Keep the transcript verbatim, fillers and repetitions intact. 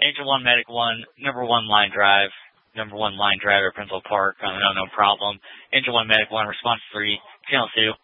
Agent one, Medic one, number one line drive, number one line driver, Principal Park, um, no, no problem. Agent one, Medic one, response three, channel two.